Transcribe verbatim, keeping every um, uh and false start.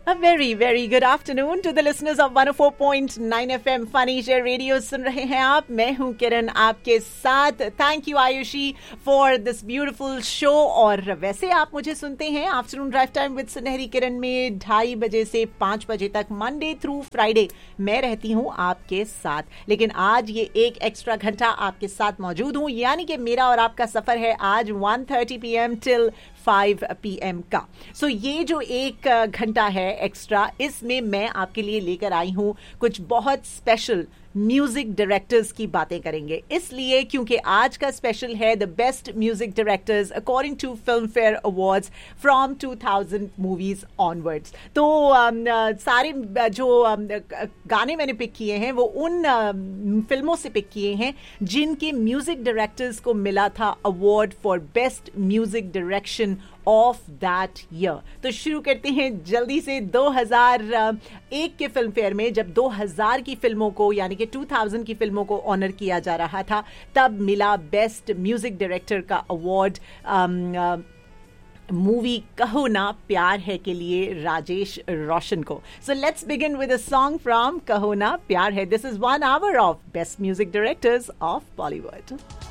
A very, very good afternoon to the listeners of one oh four point nine F M Funny Share Radio. सुन रहे हैं आप, मैं हूं किरण आपके साथ. Thank you Ayushi for this beautiful show. और वैसे आप मुझे सुनते हैं आफ्टरनून ड्राइव टाइम विद सुनहरी किरण में ढाई बजे से पांच बजे तक, मंडे थ्रू फ्राइडे मैं रहती हूं आपके साथ. लेकिन आज ये एक एक्स्ट्रा घंटा आपके साथ मौजूद हूं, यानी कि मेरा और आपका सफर है आज one thirty P M till five P M का. सो so, ये जो एक घंटा है एक्स्ट्रा, इसमें मैं आपके लिए लेकर आई हूं कुछ बहुत स्पेशल म्यूजिक डायरेक्टर्स की बातें करेंगे. इसलिए क्योंकि आज का स्पेशल है the best music directors according to film fair awards from two thousand movies onwards. तो um, सारे जो um, गाने मैंने पिक किए हैं वो उन uh, फिल्मों से पिक किए हैं जिनके म्यूजिक डायरेक्टर्स को मिला था award for best music direction of that year. तो शुरू करते हैं जल्दी से. दो हज़ार एक के फिल्म फेयर में जब दो हज़ार की फिल्मों को यानी कि दो हज़ार की फिल्मों को ऑनर किया जा रहा था, तब मिला बेस्ट म्यूजिक डायरेक्टर का अवार्ड मूवी कहो ना प्यार है के लिए राजेश रोशन को. So let's begin with a song from कहो ना प्यार है. This is one hour of best music directors of Bollywood.